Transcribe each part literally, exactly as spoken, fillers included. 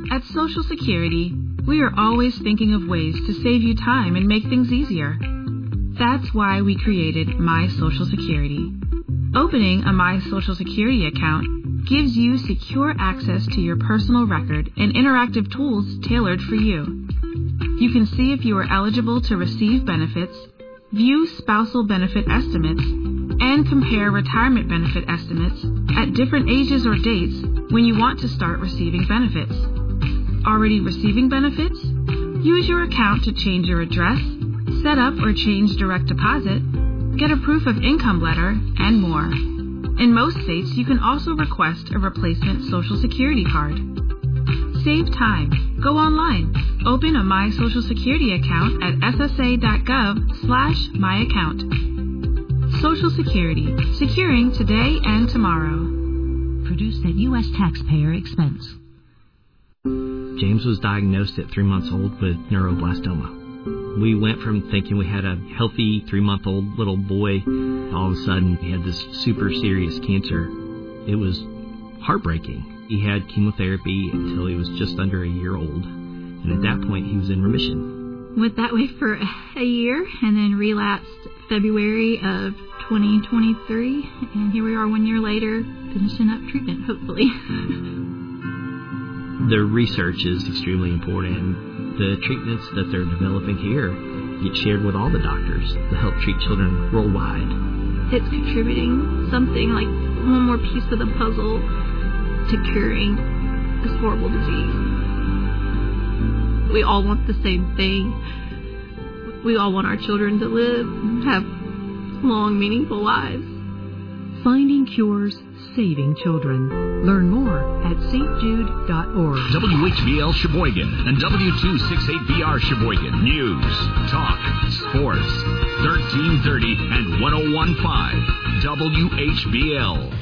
At Social Security, we are always thinking of ways to save you time and make things easier. That's why we created My Social Security. Opening a My Social Security account gives you secure access to your personal record and interactive tools tailored for you. You can see if you are eligible to receive benefits, view spousal benefit estimates, and compare retirement benefit estimates at different ages or dates when you want to start receiving benefits. Already receiving benefits? Use your account to change your address, set up or change direct deposit, get a proof of income letter, and more. In most states, you can also request a replacement Social Security card. Save time. Go online. Open a My Social Security account at S S A dot gov slash my account. Social Security. Securing today and tomorrow. Produced at U S taxpayer expense. James was diagnosed at three months old with neuroblastoma. We went from thinking we had a healthy three-month-old little boy, all of a sudden he had this super serious cancer. It was heartbreaking. He had chemotherapy until he was just under a year old, and at that point he was in remission. Went that way for a year and then relapsed February of twenty twenty-three, and here we are one year later finishing up treatment, hopefully. The research is extremely important, and the treatments that they're developing here get shared with all the doctors to help treat children worldwide. It's contributing something like one more piece of the puzzle to curing this horrible disease. We all want the same thing. We all want our children to live, have long, meaningful lives. Finding cures, saving children. Learn more at s t jude dot org. W H B L Sheboygan and W two sixty-eight B R Sheboygan. News, talk, sports. thirteen thirty and ten fifteen. W H B L.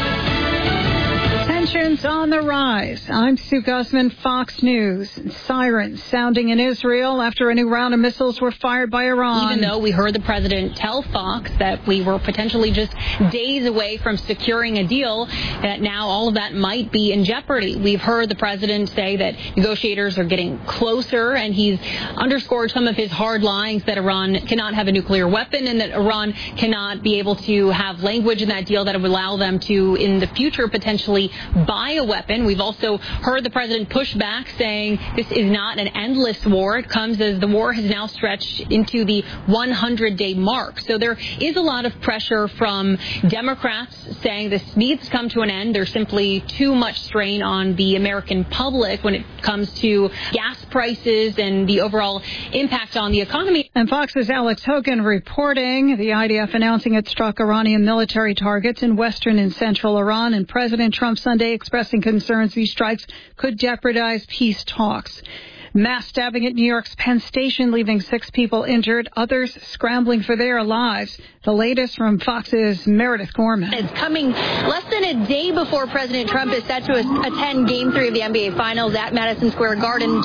Tensions on the rise. I'm Sue Guzman, Fox News. Sirens sounding in Israel after a new round of missiles were fired by Iran. Even though we heard the president tell Fox that we were potentially just days away from securing a deal, that now all of that might be in jeopardy. We've heard the president say that negotiators are getting closer, and he's underscored some of his hard lines that Iran cannot have a nuclear weapon and that Iran cannot be able to have language in that deal that would allow them to, in the future, potentially buy a weapon. We've also heard the president push back, saying this is not an endless war. It comes as the war has now stretched into the one hundred day mark. So there is a lot of pressure from Democrats saying this needs to come to an end. There's simply too much strain on the American public when it comes to gas prices and the overall impact on the economy. And Fox's Alex Hogan reporting the I D F announcing it struck Iranian military targets in western and central Iran, and President Trump Sunday expressing concerns these strikes could jeopardize peace talks. Mass stabbing at New York's Penn Station, leaving six people injured, others scrambling for their lives. The latest from Fox's Meredith Gorman. It's coming less than a day before President Trump is set to attend Game three of the N B A Finals at Madison Square Garden.